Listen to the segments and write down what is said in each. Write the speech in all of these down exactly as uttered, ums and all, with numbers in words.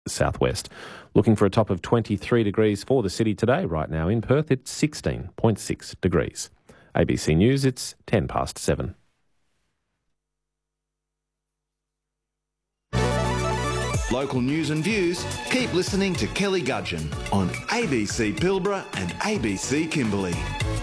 southwest. Looking for a top of twenty-three degrees for the city today. Right now in Perth, it's sixteen point six degrees. A B C News, it's ten past seven. Local news and views, keep listening to Kelly Gudgeon on A B C Pilbara and A B C Kimberley.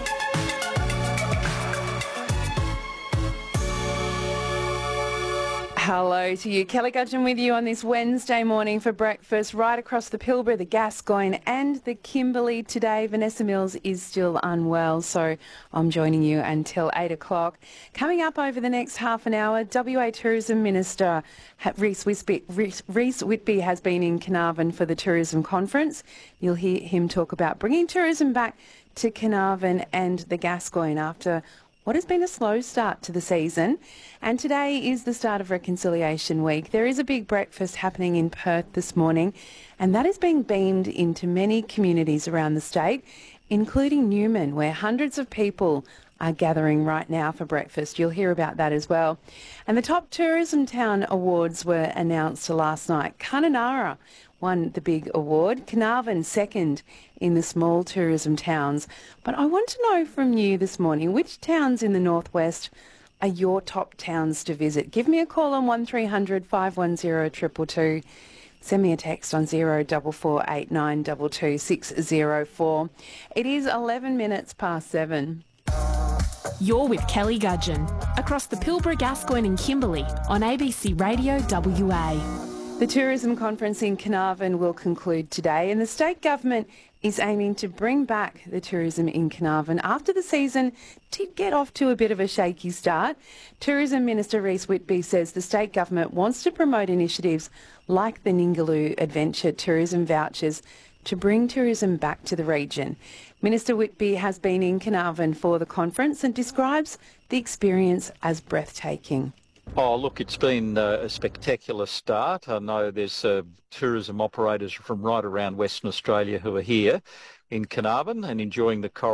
Hello to you. Kelly Gudgeon with you on this Wednesday morning for breakfast right across the Pilbara, the Gascoyne and the Kimberley today. Vanessa Mills is still unwell, so I'm joining you until eight o'clock. Coming up over the next half an hour, W A Tourism Minister Reece Whitby, Reece Whitby has been in Carnarvon for the Tourism Conference. You'll hear him talk about bringing tourism back to Carnarvon and the Gascoyne after what has been a slow start to the season. And today is the start of Reconciliation Week. There is a big breakfast happening in Perth this morning, and that is being beamed into many communities around the state, including Newman, where hundreds of people are gathering right now for breakfast. You'll hear about that as well. And the top Tourism Town Awards were announced last night. Kununurra won the big award, Carnarvon second in the small tourism towns. But I want to know from you this morning, which towns in the northwest are your top towns to visit? Give me a call on one three hundred five one zero two two two. Send me a text on zero four four eight nine two two six zero four. It is eleven minutes past seven. You're with Kelly Gudgeon across the Pilbara, Gascoyne and Kimberley on A B C Radio W A. The Tourism Conference in Carnarvon will conclude today, and the state government is aiming to bring back the tourism in Carnarvon after the season did get off to a bit of a shaky start. Tourism Minister Reece Whitby says the state government wants to promote initiatives like the Ningaloo Adventure Tourism Vouchers to bring tourism back to the region. Minister Whitby has been in Carnarvon for the conference and describes the experience as breathtaking. Oh, look, it's been uh, a spectacular start. I know there's uh, tourism operators from right around Western Australia who are here in Carnarvon and enjoying the coral